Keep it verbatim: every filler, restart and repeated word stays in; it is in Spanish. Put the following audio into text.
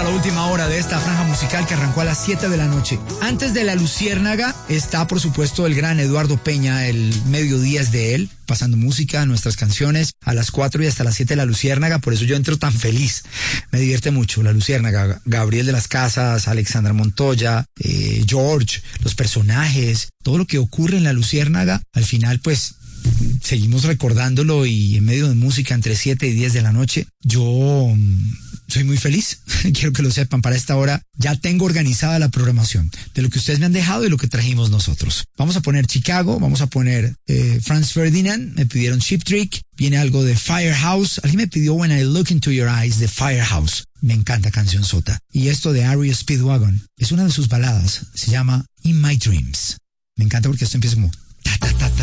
la última hora de esta franja musical que arrancó a las siete de la noche. Antes de La Luciérnaga está, por supuesto, el gran Eduardo Peña. El mediodía es de él, pasando música, nuestras canciones, a las cuatro y hasta las siete La Luciérnaga. Por eso yo entro tan feliz. Me divierte mucho La Luciérnaga. Gabriel de las Casas, Alexandra Montoya, eh, George, los personajes, todo lo que ocurre en La Luciérnaga. Al final, pues, seguimos recordándolo y en medio de música entre siete y diez de la noche. Yo soy muy feliz, quiero que lo sepan. Para esta hora ya tengo organizada la programación de lo que ustedes me han dejado y lo que trajimos nosotros. Vamos a poner Chicago, vamos a poner eh, Franz Ferdinand, me pidieron Cheap Trick, viene algo de Firehouse, alguien me pidió When I Look Into Your Eyes de Firehouse. Me encanta canción sota. Y esto de R E O Speedwagon es una de sus baladas, se llama In My Dreams. Me encanta porque esto empieza como ta ta ta ta.